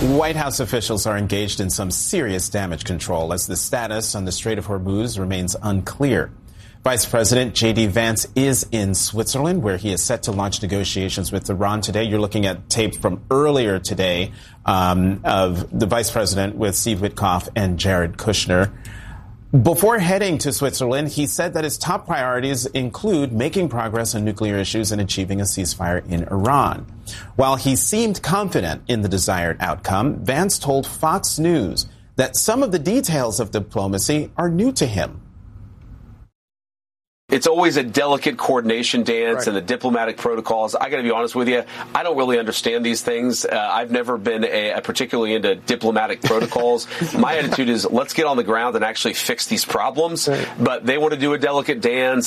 White House officials are engaged in some serious damage control as the status on the Strait of Hormuz remains unclear. Vice President J.D. Vance is in Switzerland, where he is set to launch negotiations with Iran today. You're looking at tape from earlier today of the Vice President with Steve Witkoff and Jared Kushner. Before heading to Switzerland, he said that his top priorities include making progress on nuclear issues and achieving a ceasefire in Iran. While he seemed confident in the desired outcome, Vance told Fox News that some of the details of diplomacy are new to him. It's always a delicate coordination dance, right, and the diplomatic protocols. I got to be honest with you, I don't really understand these things. I've never been particularly into diplomatic protocols. My attitude is let's get on the ground and actually fix these problems. Right. But they want to do a delicate dance.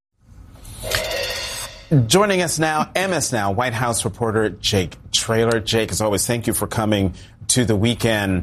Joining us now, MS Now White House reporter Jake Traylor. Jake, as always, thank you for coming to the weekend.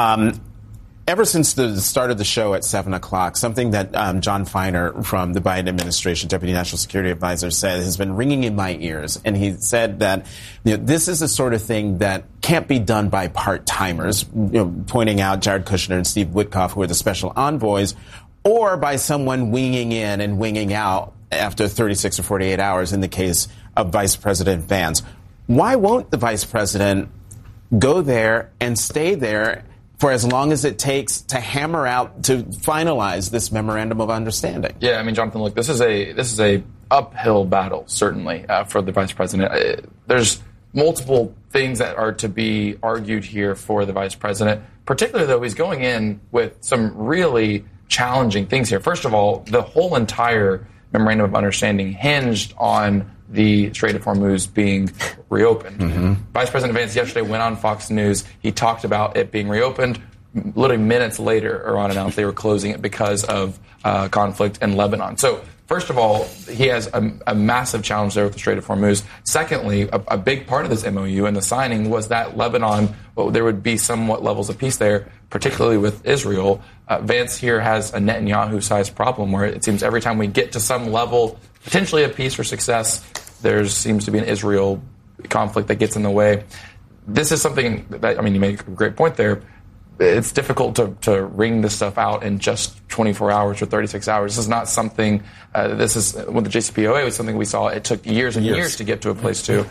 Ever since the start of the show at 7 o'clock, something that John Feiner from the Biden administration, Deputy National Security Advisor, said has been ringing in my ears. And he said that this is the sort of thing that can't be done by part-timers, pointing out Jared Kushner and Steve Witkoff, who are the special envoys, or by someone winging in and winging out after 36 or 48 hours in the case of Vice President Vance. Why won't the Vice President go there and stay there for as long as it takes to hammer out, to finalize this memorandum of understanding? Yeah, I mean, Jonathan, look, this is a uphill battle, certainly, for the vice president. There's multiple things that are to be argued here for the vice president, particularly, though, he's going in with some really challenging things here. First of all, the whole entire memorandum of understanding hinged on the Strait of Hormuz being reopened. Mm-hmm. Vice President Vance yesterday went on Fox News. He talked about it being reopened. Literally minutes later, Iran announced they were closing it because of conflict in Lebanon. So, first of all, he has a massive challenge there with the Strait of Hormuz. Secondly, a big part of this MOU and the signing was that Lebanon, there would be somewhat levels of peace there, particularly with Israel. Vance here has a Netanyahu-sized problem where it seems every time we get to some level, potentially of peace or success, there seems to be an Israel conflict that gets in the way. This is something that, I mean, you make a great point there. It's difficult to wring this stuff out in just 24 hours or 36 hours. This is not something, this is, when the JCPOA was something we saw, it took years and years to get to a place to.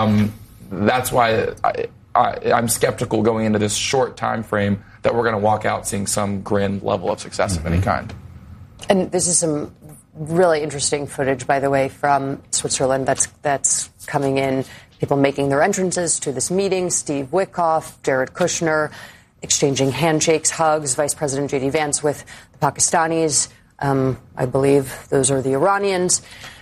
That's why I'm skeptical going into this short time frame that we're going to walk out seeing some grand level of success of any kind. And this is some really interesting footage, by the way, from Switzerland that's coming in. People making their entrances to this meeting. Steve Witkoff, Jared Kushner, exchanging handshakes, hugs. Vice President J.D. Vance with the Pakistanis. I believe those are the Iranians.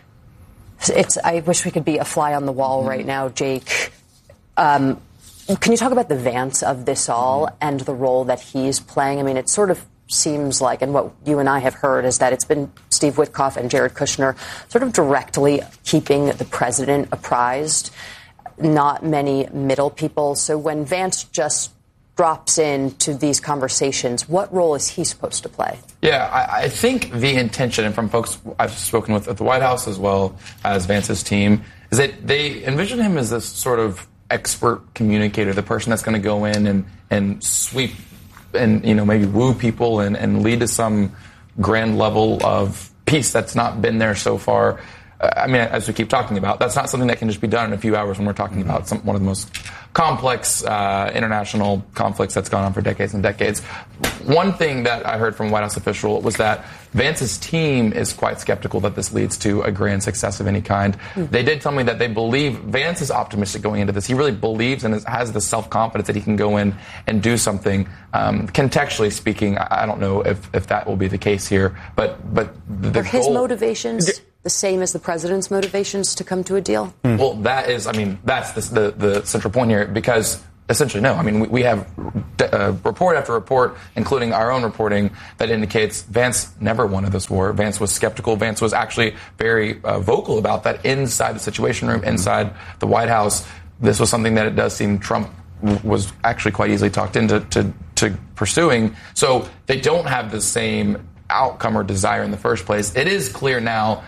I wish we could be a fly on the wall right now, Jake. Can you talk about the Vance of this all and the role that he's playing? I mean, it sort of seems like, and what you and I have heard, is that it's been Steve Witkoff and Jared Kushner sort of directly keeping the president apprised, not many middle people. So when Vance just drops into these conversations, what role is he supposed to play? Yeah, I think the intention, and from folks I've spoken with at the White House as well as Vance's team, is that they envision him as this sort of expert communicator, the person that's going to go in and sweep and, maybe woo people and lead to some grand level of peace that's not been there so far. I mean, as we keep talking about, that's not something that can just be done in a few hours when we're talking about one of the most complex international conflicts that's gone on for decades and decades. One thing that I heard from a White House official was that Vance's team is quite skeptical that this leads to a grand success of any kind. They did tell me that they believe Vance is optimistic going into this. He really believes and has the self-confidence that he can go in and do something. Contextually speaking, I don't know if that will be the case here, but the Are his motivations the same as the president's motivations to come to a deal? Well, that's the central point here, because essentially, no. I mean, we have report after report, including our own reporting, that indicates Vance never wanted this war. Vance was skeptical. Vance was actually very vocal about that inside the Situation Room, inside the White House. This was something that it does seem Trump was actually quite easily talked into to pursuing. So they don't have the same outcome or desire in the first place. It is clear now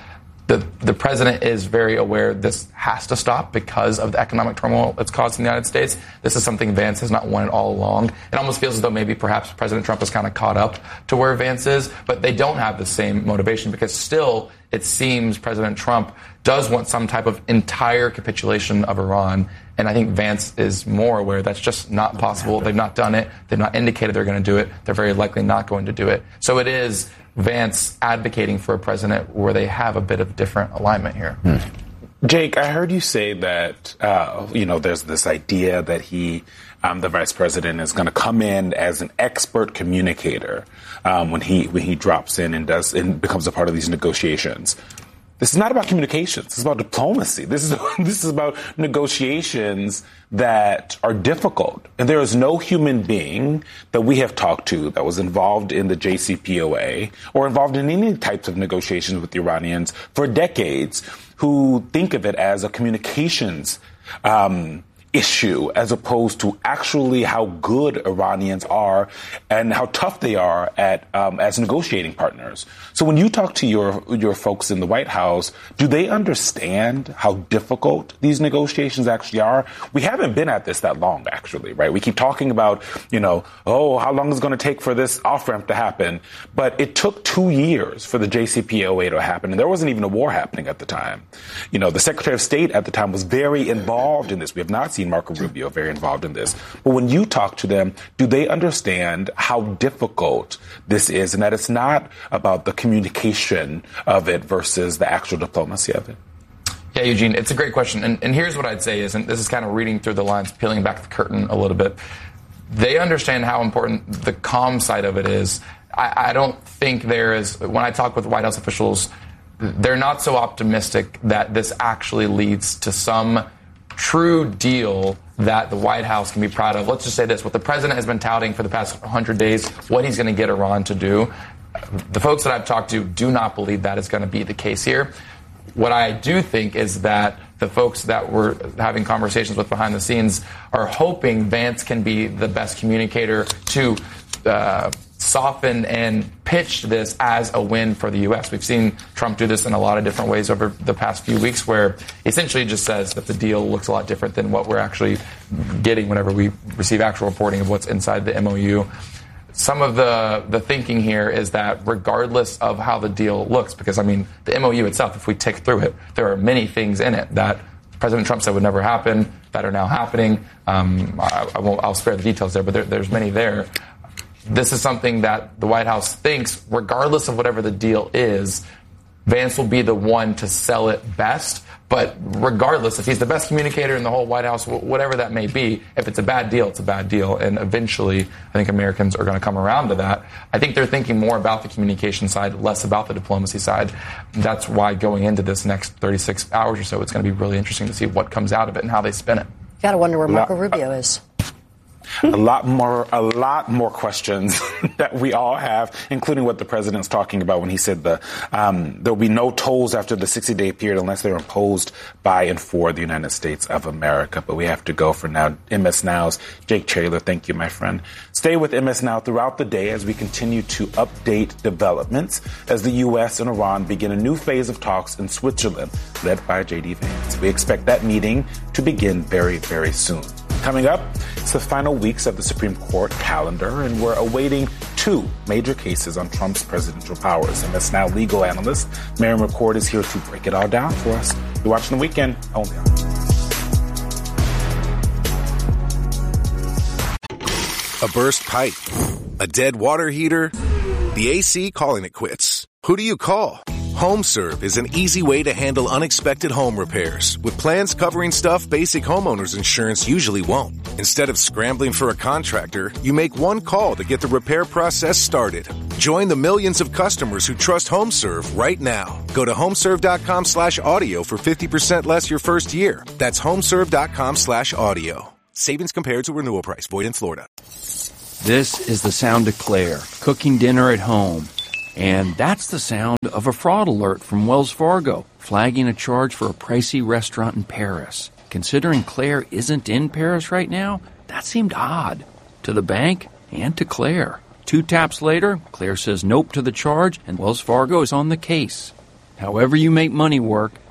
The president is very aware this has to stop because of the economic turmoil it's caused in the United States. This is something Vance has not wanted all along. It almost feels as though maybe perhaps President Trump is kind of caught up to where Vance is, but they don't have the same motivation because still it seems President Trump does want some type of entire capitulation of Iran. And I think Vance is more aware that's just not possible. They've not done it. They've not indicated they're going to do it. They're very likely not going to do it. So it is Vance advocating for a president where they have a bit of different alignment here. Jake, I heard you say that, there's this idea that the vice president is going to come in as an expert communicator when he drops in and becomes a part of these negotiations. This is not about communications. This is about diplomacy. This is about negotiations that are difficult. And there is no human being that we have talked to that was involved in the JCPOA or involved in any types of negotiations with the Iranians for decades who think of it as a communications issue as opposed to actually how good Iranians are and how tough they are at as negotiating partners. So when you talk to your folks in the White House, do they understand how difficult these negotiations actually are? We haven't been at this that long, actually, right? We keep talking about, how long is it going to take for this off-ramp to happen? But it took 2 years for the JCPOA to happen, and there wasn't even a war happening at the time. The Secretary of State at the time was very involved in this. We have not seen Marco Rubio very involved in this. But when you talk to them, do they understand how difficult this is and that it's not about the communication of it versus the actual diplomacy of it? Yeah, Eugene, it's a great question. And here's what I'd say is, and this is kind of reading through the lines, peeling back the curtain a little bit. They understand how important the comm side of it is. I don't think there is, when I talk with White House officials, they're not so optimistic that this actually leads to some true deal that the White House can be proud of. Let's just say this, what the president has been touting for the past 100 days, what he's going to get Iran to do, the folks that I've talked to do not believe that is going to be the case here. What I do think is that the folks that we're having conversations with behind the scenes are hoping Vance can be the best communicator to soften and pitch this as a win for the U.S. We've seen Trump do this in a lot of different ways over the past few weeks, where he essentially just says that the deal looks a lot different than what we're actually getting whenever we receive actual reporting of what's inside the MOU. Some of the thinking here is that regardless of how the deal looks, because, the MOU itself, if we tick through it, there are many things in it that President Trump said would never happen that are now happening. I'll spare the details there, but there's many there. This is something that the White House thinks, regardless of whatever the deal is, Vance will be the one to sell it best. But regardless, if he's the best communicator in the whole White House, whatever that may be, if it's a bad deal, it's a bad deal. And eventually, I think Americans are going to come around to that. I think they're thinking more about the communication side, less about the diplomacy side. That's why going into this next 36 hours or so, it's going to be really interesting to see what comes out of it and how they spin it. You got to wonder where Marco Rubio is. A lot more questions that we all have, including what the president's talking about when he said there will be no tolls after the 60-day period unless they're imposed by and for the United States of America. But we have to go for now. MS Now's Jake Traylor, thank you, my friend. Stay with MS Now throughout the day as we continue to update developments as the U.S. and Iran begin a new phase of talks in Switzerland, led by J.D. Vance. We expect that meeting to begin very, very soon. Coming up, it's the final weeks of the Supreme Court calendar, and we're awaiting 2 major cases on Trump's presidential powers. MS Now legal analyst Mary McCord is here to break it all down for us. You're watching The Weekend only on A burst pipe, a dead water heater, the AC calling it quits. Who do you call? HomeServe is an easy way to handle unexpected home repairs with plans covering stuff basic homeowners insurance usually won't. Instead of scrambling for a contractor, you make one call to get the repair process started. Join the millions of customers who trust HomeServe right now. Go to homeserve.com/audio for 50% less your first year. That's homeserve.com/audio. Savings compared to renewal price. Void in Florida. This is the sound of Claire cooking dinner at home. And that's the sound of a fraud alert from Wells Fargo, flagging a charge for a pricey restaurant in Paris. Considering Claire isn't in Paris right now, that seemed odd to the bank and to Claire. 2 taps later, Claire says nope to the charge, and Wells Fargo is on the case. However you make money work,